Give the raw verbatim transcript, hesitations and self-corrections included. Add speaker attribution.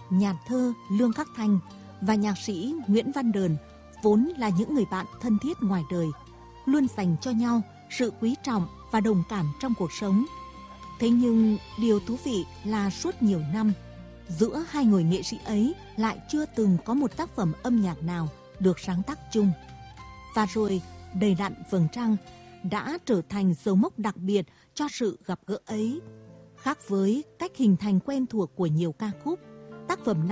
Speaker 1: nhà thơ Lương Khắc Thanh và nhạc sĩ Nguyễn Văn Đờn vốn là những người bạn thân thiết ngoài đời, luôn dành cho nhau sự quý trọng và đồng cảm trong cuộc sống. Thế nhưng điều thú vị là suốt nhiều năm, giữa hai người nghệ sĩ ấy lại chưa từng có một tác phẩm âm nhạc nào được sáng tác chung. Và rồi, Đầy đặn vầng trăng đã trở thành dấu mốc đặc biệt cho sự gặp gỡ ấy. Khác với cách hình thành quen thuộc của nhiều ca khúc, tác phẩm này